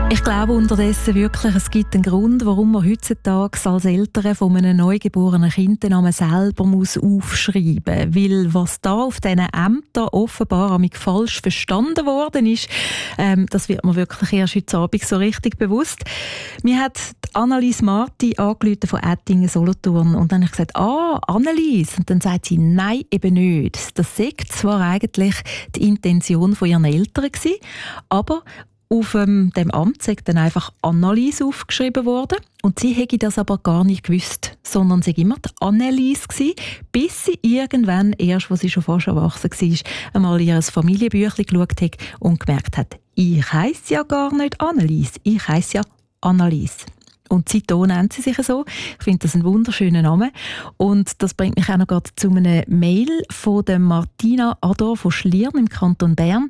Ich glaube unterdessen wirklich, es gibt einen Grund, warum man heutzutage als Eltern von einem neugeborenen Kind den Namen selber aufschreiben muss. Weil was da auf diesen Ämtern offenbar falsch verstanden worden ist, das wird mir wirklich erst heute Abend so richtig bewusst. Mir hat Annelies Marti angerufen von Ettingen-Solothurn und dann habe ich gesagt, Annelies. Und dann sagt sie, nein, eben nicht. Das sei zwar eigentlich die Intention von ihren Eltern gewesen, aber auf dem Amt sei dann einfach Annelies aufgeschrieben worden. Und sie hätte das aber gar nicht gewusst, sondern sie war immer die Annelies gewesen, bis sie irgendwann, erst als sie schon fast erwachsen war, einmal in ihr Familienbüchlein geschaut hat und gemerkt hat, ich heisse ja gar nicht Annelies, ich heisse ja Annelies. Und seitdem nennt sie sich so. Ich finde das einen wunderschönen Namen. Und das bringt mich auch noch gerade zu einem Mail von der Martina Ador von Schlieren im Kanton Bern.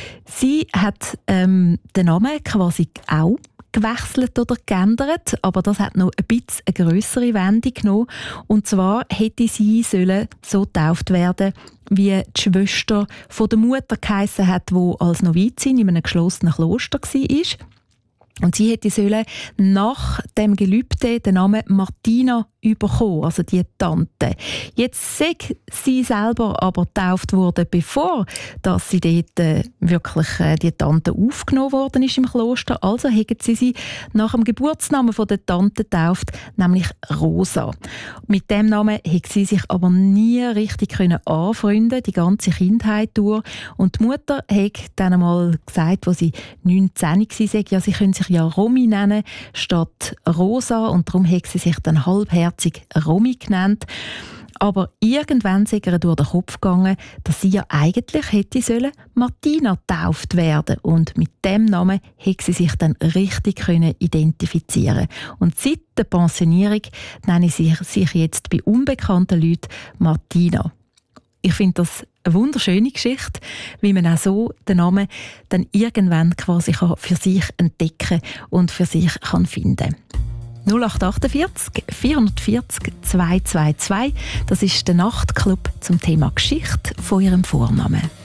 Sie hat den Namen quasi auch gewechselt oder geändert, aber das hat noch ein bisschen eine grössere Wendung genommen. Und zwar hätte sie sollen so getauft werden, wie die Schwester von der Mutter geheissen hat, die als Novizin in einem geschlossenen Kloster war. Und sie hätte sollen nach dem Gelübde den Namen Martina bekommen, also die Tante. Jetzt sei sie selber aber getauft worden, bevor dass sie dort wirklich die Tante aufgenommen worden ist im Kloster. Also hätten sie nach dem Geburtsnamen von der Tante getauft, nämlich Rosa. Mit dem Namen hätte sie sich aber nie richtig anfreunden, die ganze Kindheit durch. Und die Mutter hat dann einmal gesagt, als sie 19 war, ja, sie können sich ja Romy nennen statt Rosa, und darum hat sie sich dann halbherzig Romy genannt. Aber irgendwann ist ihr durch den Kopf gegangen, dass sie ja eigentlich hätte sollen Martina getauft werden, und mit dem Namen hätte sie sich dann richtig identifizieren. Und seit der Pensionierung nenne sie sich jetzt bei unbekannten Leuten Martina. Ich finde das eine wunderschöne Geschichte, wie man auch so den Namen dann irgendwann quasi für sich entdecken und für sich finden kann. 0848 440 222, das ist der Nachtclub zum Thema Geschichte von ihrem Vornamen.